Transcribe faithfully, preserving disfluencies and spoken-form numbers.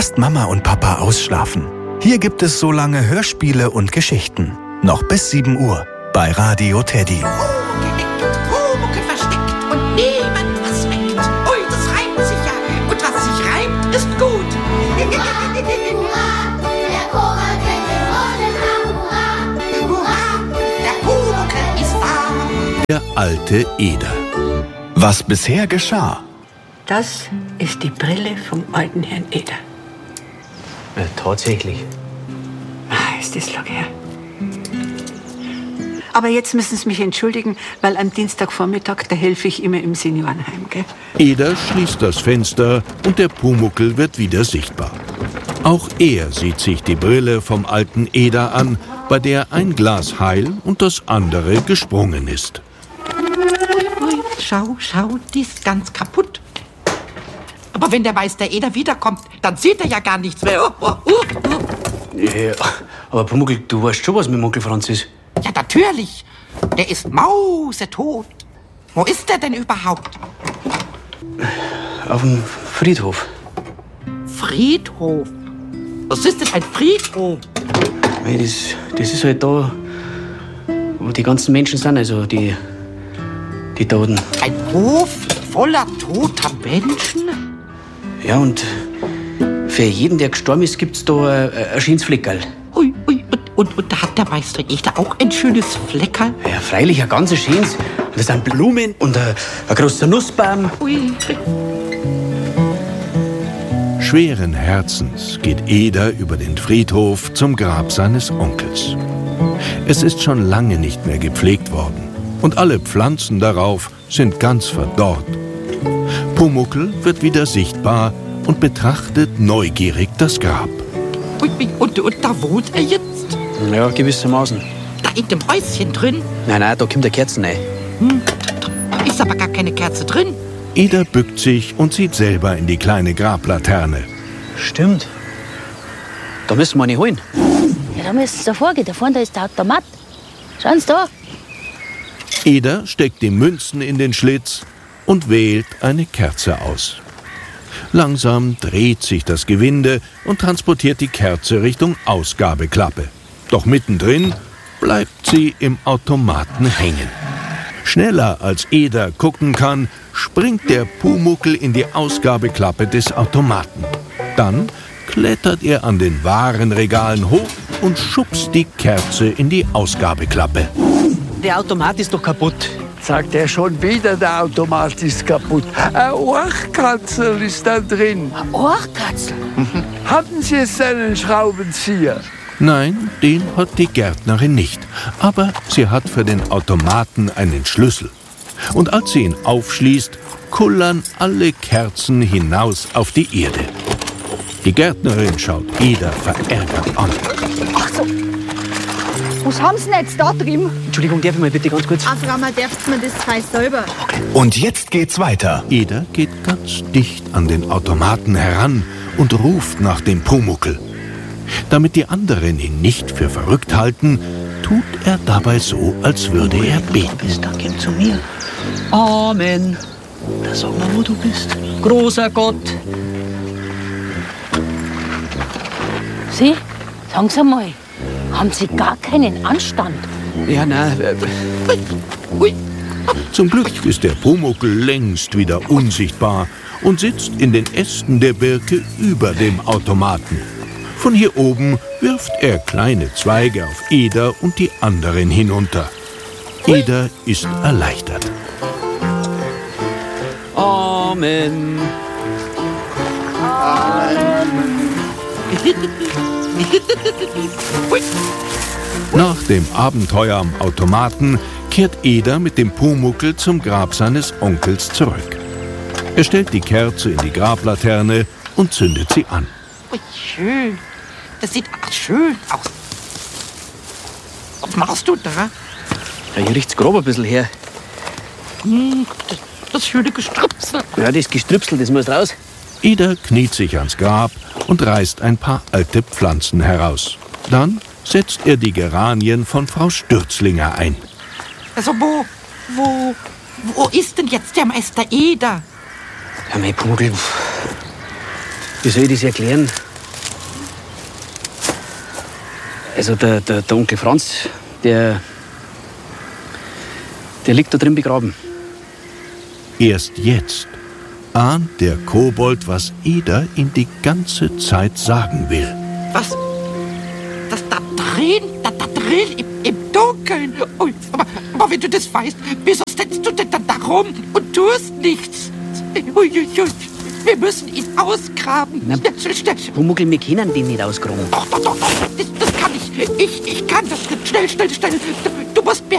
lasst Mama und Papa ausschlafen. Hier gibt es so lange Hörspiele und Geschichten. Noch bis sieben Uhr bei Radio Teddy. Pumuckl versteckt und niemand was weckt. Ui, das reimt sich ja. Und was sich reimt, ist gut. Hurra, der Kobold bringt den roten Arm. Hurra, Hurra, der Pumuckl ist da. Der alte Eder. Was bisher geschah. Das ist die Brille vom alten Herrn Eder. Ja, tatsächlich. Ah, ist das lang her. Aber jetzt müssen Sie mich entschuldigen, weil am Dienstagvormittag, da helfe ich immer im Seniorenheim, gell? Eder schließt das Fenster und der Pumuckl wird wieder sichtbar. Auch er sieht sich die Brille vom alten Eder an, bei der ein Glas heil und das andere gesprungen ist. Ui, schau, schau, die ist ganz kaputt. Aber wenn der Meister Eder wiederkommt, dann sieht er ja gar nichts mehr. Oh, oh, oh, oh. Ja, aber Pumuckl, du weißt schon, was mit dem Onkel Franz ist. Ja, natürlich. Der ist mausetot. Wo ist der denn überhaupt? Auf dem Friedhof. Friedhof? Was ist denn ein Friedhof? Hey, das, das ist halt da, wo die ganzen Menschen sind, also die, die Toten. Ein Hof voller toter Menschen? Ja, und für jeden, der gestorben ist, gibt's da ein, ein schönes Fleckerl. Ui, ui, und, und, und da hat der Meister Eder auch ein schönes Fleckerl? Ja, freilich, ein ganz schönes. Und da sind Blumen und ein, ein großer Nussbaum. Ui. Schweren Herzens geht Eder über den Friedhof zum Grab seines Onkels. Es ist schon lange nicht mehr gepflegt worden und alle Pflanzen darauf sind ganz verdorrt. Pumuckl wird wieder sichtbar und betrachtet neugierig das Grab. Ui, ui, und, und da wohnt er jetzt? Ja, gewissermaßen. Da in dem Häuschen drin? Nein, nein, da kommt der Kerzen rein. Hm, da, da ist aber gar keine Kerze drin. Eder bückt sich und sieht selber in die kleine Grablaterne. Stimmt. Da müssen wir eine holen. Ja, da müssen Sie davor gehen. Da vorne da ist der Automat. Schauen Sie da. Eder steckt die Münzen in den Schlitz und wählt eine Kerze aus. Langsam dreht sich das Gewinde und transportiert die Kerze Richtung Ausgabeklappe. Doch mittendrin bleibt sie im Automaten hängen. Schneller als Eder gucken kann, springt der Pumuckl in die Ausgabeklappe des Automaten. Dann klettert er an den Warenregalen hoch und schubst die Kerze in die Ausgabeklappe. Der Automat ist doch kaputt. Sagt er schon wieder, der Automat ist kaputt. Ein Ohrkatzel ist da drin. Ein Ohrkatzel? Hatten Sie jetzt einen Schraubenzieher? Nein, den hat die Gärtnerin nicht. Aber sie hat für den Automaten einen Schlüssel. Und als sie ihn aufschließt, kullern alle Kerzen hinaus auf die Erde. Die Gärtnerin schaut Eder verärgert an. Ach so. Was haben Sie denn jetzt da drin? Entschuldigung, darf ich mal bitte ganz kurz? Ach, Frau, man darf mir das Zeug selber. Und jetzt geht's weiter. Eder geht ganz dicht an den Automaten heran und ruft nach dem Pumuckl. Damit die anderen ihn nicht für verrückt halten, tut er dabei so, als würde er beten. Bist, dann komm zu mir. Amen. Da sag mal, wo du bist. Großer Gott. Sie, sagen Sie mal, haben Sie gar keinen Anstand? Ja, nein. Äh, Ui. Zum Glück ist der Pumuckl längst wieder unsichtbar und sitzt in den Ästen der Birke über dem Automaten. Von hier oben wirft er kleine Zweige auf Eder und die anderen hinunter. Eder ist erleichtert. Amen. Nach dem Abenteuer am Automaten kehrt Eder mit dem Pumuckl zum Grab seines Onkels zurück. Er stellt die Kerze in die Grablaterne und zündet sie an. Ui, schön. Das sieht ach, schön aus. Was machst du da? Ja, hier riecht's grob ein bisschen her. Hm, das, das schöne Gestrüpsel. Ja, das Gestrüpsel, das muss raus. Eder kniet sich ans Grab und reißt ein paar alte Pflanzen heraus. Dann setzt er die Geranien von Frau Stürzlinger ein. Also wo, wo, wo ist denn jetzt der Meister Eder? Ja, mein Pumuckl, wie soll ich das erklären? Also der, der, der Onkel Franz, der, der liegt da drin begraben. Erst jetzt ahnt der Kobold, was Eder ihm die ganze Zeit sagen will. Was? Das da drin? Da, da drin? Im, im Dunkeln? Ui, aber, aber wenn du das weißt, wieso sitzt du denn dann da rum und tust nichts? Ui, ui, ui. Wir müssen ihn ausgraben. Na, Schnell, schnell. Pumuckl, wir können den nicht ausgraben. Doch, doch, doch, doch. Das, das kann ich. Ich, ich kann das. Schnell, schnell, schnell. Du, du musst mir